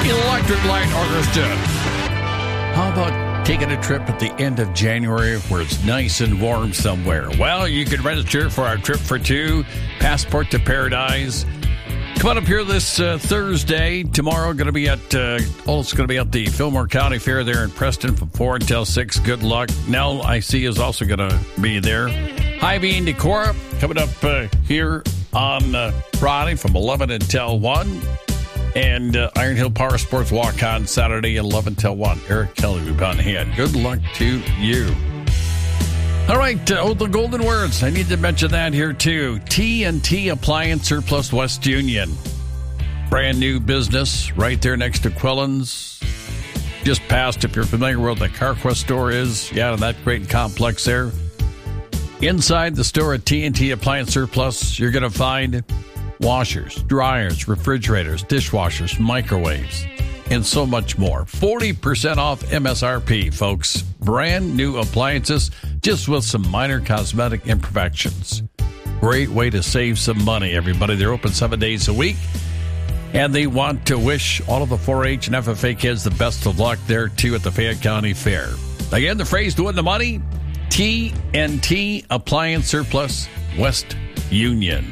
Electric Light Orchestra. How about taking a trip at the end of January where it's nice and warm somewhere? Well, you can register for our Trip for Two, Passport to Paradise. Come on up here this Thursday. Tomorrow, going to be at it's going to be at the Fillmore County Fair there in Preston from 4 until 6. Good luck. Nell, I see, is also going to be there. Hy-Vee and Decorah coming up here on Friday from 11 until 1. And Iron Hill Power Sports Walk on Saturday at 11 till 1. Eric Kelly will be on hand. Good luck to you. All right, the golden words. I need to mention that here, too. T&T Appliance Surplus West Union. Brand new business right there next to Quillen's. Just past, if you're familiar with where the CarQuest store is. Yeah, that great complex there. Inside the store at T&T Appliance Surplus, you're going to find washers, dryers, refrigerators, dishwashers, microwaves, and so much more. 40% off MSRP, folks. Brand new appliances, just with some minor cosmetic imperfections. Great way to save some money, everybody. They're open 7 days a week, and they want to wish all of the 4-H and FFA kids the best of luck there, too, at the Fayette County Fair. Again, the phrase to win the money, T&T Appliance Surplus West Union.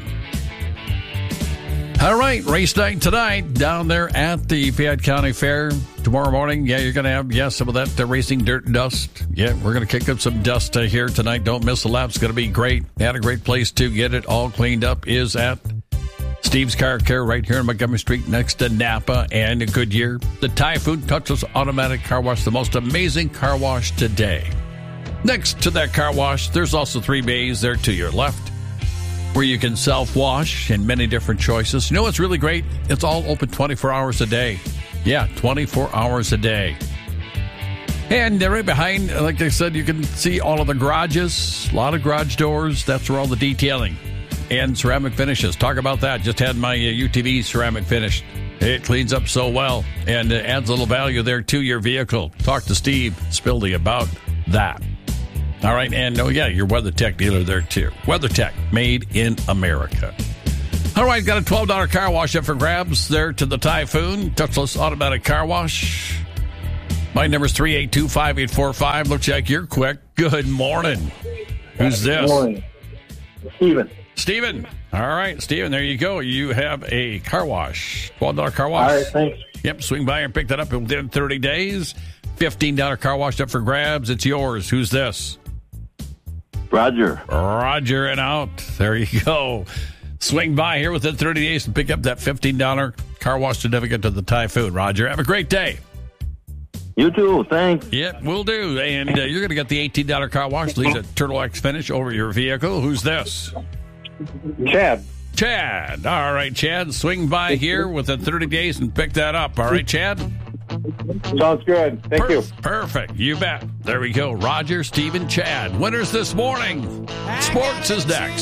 All right, race night tonight down there at the Fayette County Fair. Tomorrow morning, you're going to have, some of that racing dirt and dust. Yeah, we're going to kick up some dust here tonight. Don't miss the lap. It's going to be great. And a great place to get it all cleaned up is at Steve's Car Care right here on Montgomery Street next to Napa and Goodyear. The Typhoon Touchless Automatic Car Wash, the most amazing car wash today. Next to that car wash, there's also 3 bays there to your left, where you can self-wash in many different choices. You know what's really great? It's all open 24 hours a day. Yeah, 24 hours a day. And right behind, like I said, you can see all of the garages, a lot of garage doors. That's where all the detailing and ceramic finishes. Talk about that. Just had my UTV ceramic finished. It cleans up so well and adds a little value there to your vehicle. Talk to Steve Spildy about that. All right, and your WeatherTech dealer there, too. WeatherTech, made in America. All right, got a $12 car wash up for grabs there to the Typhoon. Touchless automatic car wash. My number's 382-5845. Looks like you're quick. Good morning. Who's this? Good morning. Steven. All right, Steven, there you go. You have a car wash. $12 car wash. All right, thanks. Yep, swing by and pick that up within 30 days. $15 car wash up for grabs. It's yours. Who's this? Roger and out. There you go. Swing by here within 30 days and pick up that $15 car wash certificate to the Typhoon. Roger, have a great day. You too. Thanks. Yep, will do. And you're going to get the $18 car wash. Leaves a Turtle X finish over your vehicle. Who's this? Chad. All right, Chad. Swing by here within 30 days and pick that up. All right, Chad? Sounds good. Thank you. Perfect. You bet. There we go. Roger, Steve, and Chad. Winners this morning. Sports is next.